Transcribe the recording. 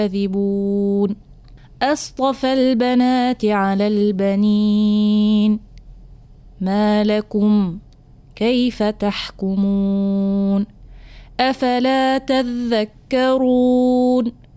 كاذبون أصطفى البنات على البنين ما لكم كيف تحكمون أفلا تذكرون